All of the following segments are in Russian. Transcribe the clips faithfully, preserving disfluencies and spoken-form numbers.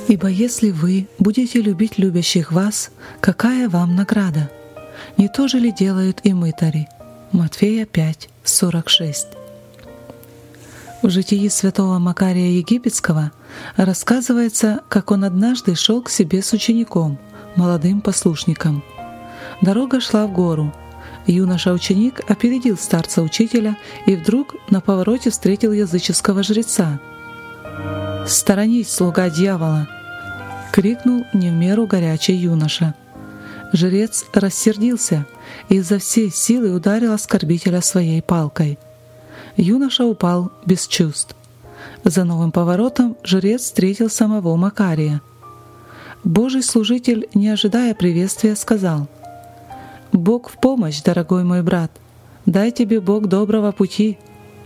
Ибо если вы будете любить любящих вас, какая вам награда? Не то же ли делают и мытари? Матфея пять, сорок шесть. В житии святого Макария Египетского рассказывается, как он однажды шел к себе с учеником, молодым послушником. Дорога шла в гору. Юноша-ученик опередил старца-учителя и вдруг на повороте встретил языческого жреца. «Сторонись, слуга дьявола!» — крикнул не в меру горячий юноша. Жрец рассердился и изо всей силы ударил оскорбителя своей палкой. Юноша упал без чувств. За новым поворотом жрец встретил самого Макария. Божий служитель, не ожидая приветствия, сказал: «Бог в помощь, дорогой мой брат! Дай тебе Бог доброго пути!»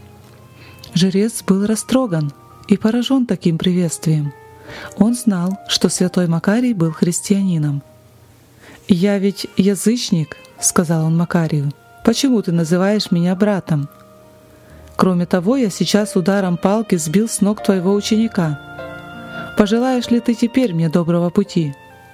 Жрец был растроган и поражен таким приветствием. Он знал, что святой Макарий был христианином. «Я ведь язычник», — сказал он Макарию. «Почему ты называешь меня братом? Кроме того, я сейчас ударом палки сбил с ног твоего ученика. Пожелаешь ли ты теперь мне доброго пути?»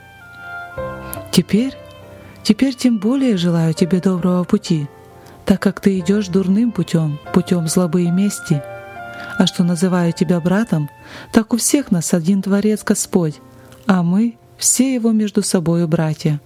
«Теперь? Теперь тем более желаю тебе доброго пути, так как ты идешь дурным путем, путем злобы и мести. А что называю тебя братом, так у всех нас один Творец Господь, а мы все Его между собою братья».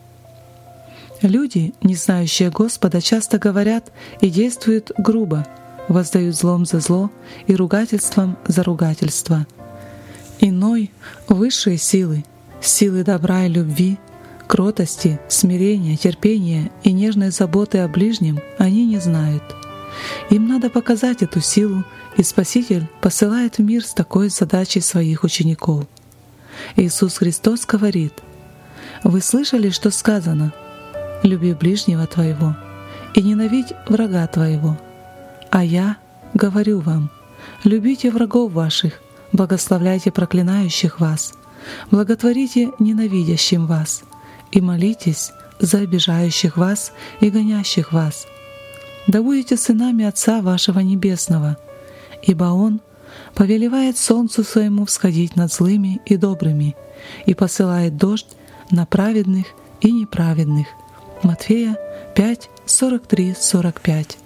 Люди, не знающие Господа, часто говорят и действуют грубо, воздают злом за зло и ругательством за ругательство. Иной, высшие силы, силы добра и любви, кротости, смирения, терпения и нежной заботы о ближнем они не знают. Им надо показать эту силу, и Спаситель посылает в мир с такой задачей своих учеников. Иисус Христос говорит: «Вы слышали, что сказано: люби ближнего твоего и ненавидь врага твоего. А я говорю вам: любите врагов ваших, благословляйте проклинающих вас, благотворите ненавидящим вас и молитесь за обижающих вас и гонящих вас. Да будете сынами Отца вашего Небесного, ибо Он повелевает солнцу своему всходить над злыми и добрыми и посылает дождь на праведных и неправедных». Матфея пять, сорок три, сорок пять.